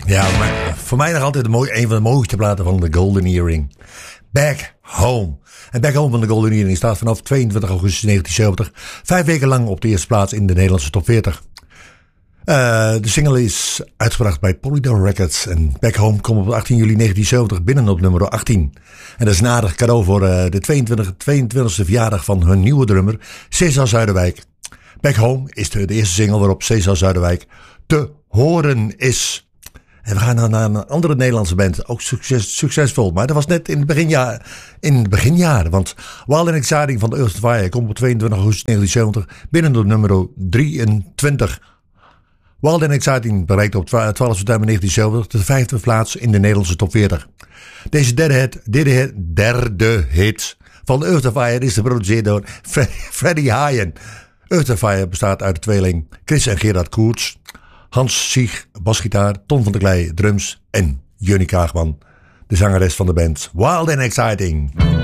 Ja, maar voor mij nog altijd een van de mooiste platen van de Golden Earring. Back Home. En Back Home van de Golden Earring staat vanaf 22 augustus 1970 5 weken lang op de eerste plaats in de Nederlandse top 40. De single is uitgebracht bij Polydor Records. En Back Home komt op 18 juli 1970 binnen op nummer 18. En dat is een aardig cadeau voor de 22e verjaardag van hun nieuwe drummer, Cesar Zuiderwijk. Back Home is de eerste single waarop Cesar Zuiderwijk te horen is. En we gaan dan naar een andere Nederlandse band. Ook succesvol. Maar dat was net in het beginjaren. Want Wild and Exciting van de Earth Fire komt op 22 augustus 1970 binnen op nummer 23. Wild and Exciting bereikte op 12 september 1970 de 5e plaats in de Nederlandse top 40. Deze derde hit van de Earth Fire is geproduceerd door Freddie Haaien. Earth Fire bestaat uit de tweeling Chris en Gerard Koerts, Hans Sieg, basgitaar, Ton van der Klei, drums en Junnie Kaagman, de zangeres van de band Wild and Exciting.